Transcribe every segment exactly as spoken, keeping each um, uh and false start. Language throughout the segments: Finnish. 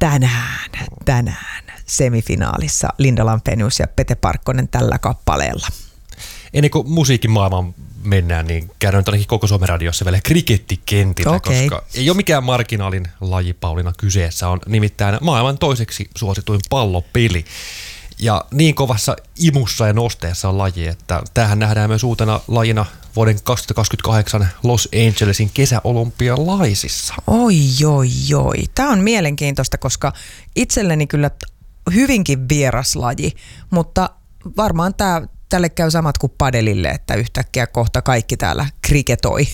tänään, tänään semifinaalissa Linda Lampenius ja Pete Parkkonen tällä kappaleella. Ennen kuin musiikin maailmaan mennään, niin käydään ainakin koko Suomen radiossa vielä krikettikentillä, okay. koska ei ole mikään marginaalin laji, Pauliina, kyseessä. On nimittäin maailman toiseksi suosituin pallopeli. Ja niin kovassa imussa ja nosteessa on laji, että tämähän nähdään myös uutena lajina vuoden kaksituhattakaksikymmentäkahdeksan Los Angelesin kesäolympialaisissa. Oi, oi, oi. Tämä on mielenkiintoista, koska itselleni kyllä hyvinkin vieras laji, mutta varmaan tämä, tälle käy samat kuin padelille, että yhtäkkiä kohta kaikki täällä kriketoi.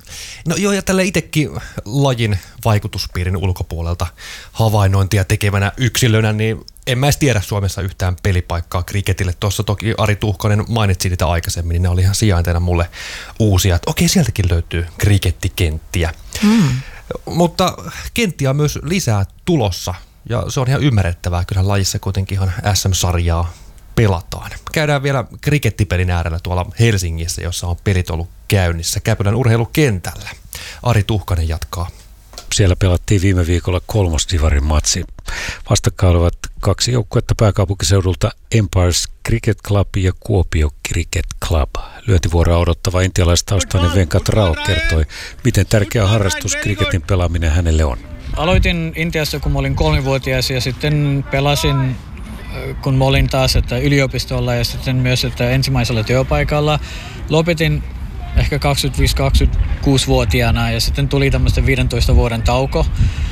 No joo, ja tällä itsekin lajin vaikutuspiirin ulkopuolelta havainnointia tekevänä yksilönä, niin en mä edes tiedä Suomessa yhtään pelipaikkaa kriketille. Tuossa toki Ari Tuhkonen mainitsi niitä aikaisemmin, niin ne oli ihan sijainteena mulle uusia, että okei, sieltäkin löytyy krikettikenttiä. Mm. Mutta kenttiä on myös lisää tulossa, ja se on ihan ymmärrettävää. Kyllä lajissa kuitenkin ihan S M-sarjaa pelataan. Käydään vielä krikettipelin äärellä tuolla Helsingissä, jossa on pelit ollut käynnissä Käpylän urheilukentällä. Ari Tuhkanen jatkaa. Siellä pelattiin viime viikolla kolmas divarin matsi. Vastakkain olivat kaksi joukkuetta pääkaupunkiseudulta, Empires Cricket Club ja Kuopio Cricket Club. Lyöntivuoroa odottava intialaistaustainen Venkat Rao kertoi, miten tärkeä harrastus kriketin pelaaminen hänelle on. Aloitin Intiassa, kun mä olin kolmivuotias ja sitten pelasin, kun mä olin taas että yliopistolla ja sitten myös että ensimmäisellä työpaikalla. Lopetin ehkä kaksikymmentäviisi kaksikymmentäkuusi-vuotiaana ja sitten tuli tämmöistä viidentoista vuoden tauko.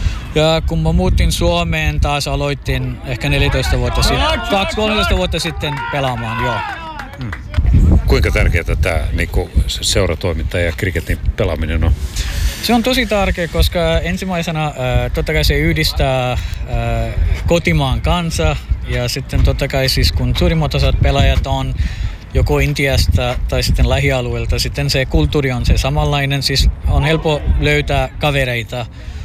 Ja kun mä muutin Suomeen, taas aloitin ehkä neljätoista vuotta sitten, kaksi kolmetoista vuotta sitten pelaamaan, joo. Hmm. Kuinka tärkeää tämä niin seuratoiminta ja kriketin pelaaminen on? Se on tosi tärkeä, koska ensimmäisenä äh, totta kai se yhdistää äh, kotimaan kanssa ja sitten totta kai siis kun suurimmat osat pelaajat on joko Intiasta tai sitten lähialueelta, sitten se kulttuuri on se samanlainen, siis on helppo löytää kavereita.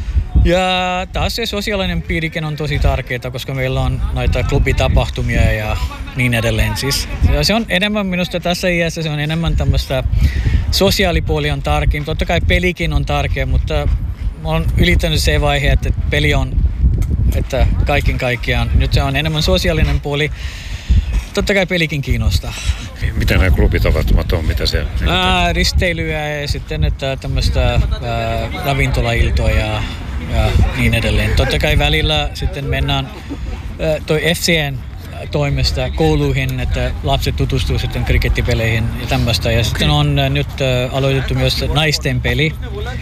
Ja taas se sosiaalinen piirikin on tosi tärkeää, koska meillä on näitä klubitapahtumia ja niin edelleen. Siis, ja se on enemmän minusta tässä iässä, se on enemmän tämmöistä sosiaalipuoli on tärkeä. Totta kai pelikin on tärkeä, mutta mä oon ylittänyt se vaihe, että peli on, että kaiken kaikkiaan. Nyt se on enemmän sosiaalinen puoli. Totta kai pelikin kiinnostaa. Mitä nämä klubitapahtumat on? Mitä se on? Ää, risteilyä ja sitten että tämmöistä ää, ravintolailtoja ja niin edelleen. Totta kai välillä sitten mennään ää, toi F C:n toimesta kouluihin, että lapset tutustuu sitten krikettipeleihin ja tämmöistä. Ja sitten on ää, nyt ää, aloitettu myös naisten peli.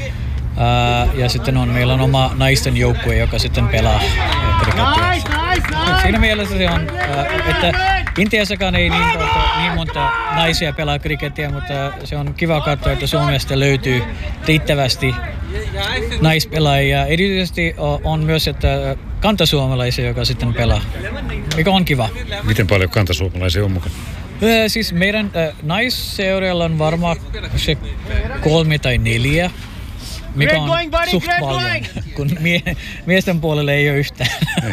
Ää, ja sitten on, meillä on oma naisten joukkue, joka sitten pelaa krikettiä. Siinä mielessä se on, että Intiassakaan ei niin, niin monta naisia pelaa krikettiä, mutta se on kiva katsoa, että Suomesta löytyy riittävästi naispelaajia. Erityisesti on myös että kantasuomalaisia, joka sitten pelaa, mikä on kiva. Miten paljon kantasuomalaisia on mukana? Siis meidän naisseuralla on varmaan se kolme tai neljä. Mikä on suht paljon, kun mie- miesten puolelle ei ole yhtään.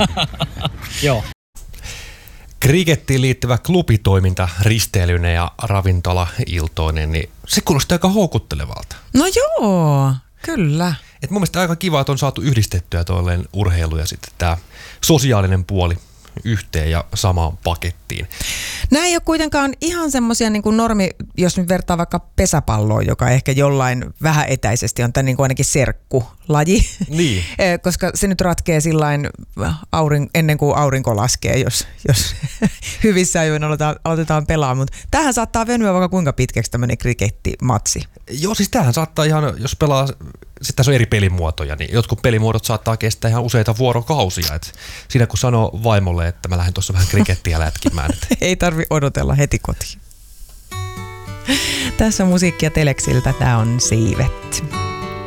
Joo. Krikettiin liittyvä klubitoiminta risteilyneen ja ravintolailtoinen, niin se kuulostaa aika houkuttelevalta. No joo, kyllä. Et mun mielestä aika kiva, että on saatu yhdistettyä toilleen urheilu ja sitten tämä sosiaalinen puoli yhteen ja samaan pakettiin. Nämä ei ole kuitenkaan ihan semmoisia niin kuin normi, jos nyt vertaa vaikka pesäpalloon, joka ehkä jollain vähän etäisesti on tämän niin kuin ainakin serkkulaji. Niin. Koska se nyt ratkee sillain aurin, ennen kuin aurinko laskee, jos, jos hyvissä ajoin aloitetaan, aloitetaan pelaamaan. Mutta tämähän saattaa venyä vaikka kuinka pitkäksi tämmöinen krikettimatsi. Joo, siis tämähän saattaa ihan, jos pelaa, sitten tässä on eri pelimuotoja, niin jotkut pelimuodot saattaa kestää ihan useita vuorokausia. Et siinä kun sanoo vaimolle, että mä lähden tuossa vähän krikettiä lätkimään. Ei tarvi odotella heti kotiin. Tässä on musiikkia Teleksiltä, tää on Siivet.